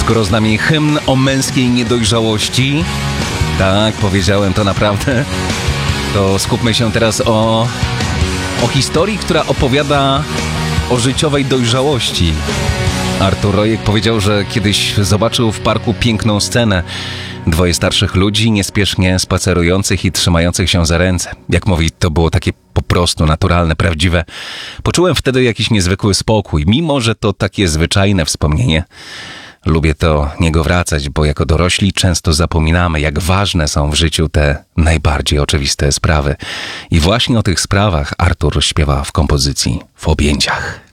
Skoro z nami hymn o męskiej niedojrzałości, tak, powiedziałem to naprawdę, to skupmy się teraz o historii, która opowiada o życiowej dojrzałości. Artur Rojek powiedział, że kiedyś zobaczył w parku piękną scenę. Dwoje starszych ludzi, niespiesznie spacerujących i trzymających się za ręce. Jak mówi, to było takie po prostu naturalne, prawdziwe. Poczułem wtedy jakiś niezwykły spokój, mimo że to takie zwyczajne wspomnienie. Lubię do niego wracać, bo jako dorośli często zapominamy, jak ważne są w życiu te najbardziej oczywiste sprawy. I właśnie o tych sprawach Artur śpiewa w kompozycji W objęciach.